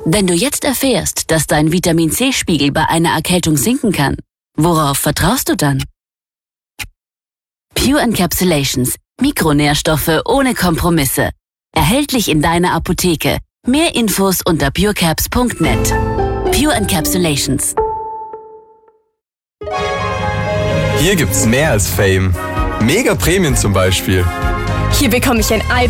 Wenn du jetzt erfährst, dass dein Vitamin-C-Spiegel bei einer Erkältung sinken kann, worauf vertraust du dann? Pure Encapsulations. Mikronährstoffe ohne Kompromisse. Erhältlich in deiner Apotheke. Mehr Infos unter purecaps.net. Pure Encapsulations. Hier gibt's mehr als Fame. Mega Prämien zum Beispiel. Hier bekomme ich ein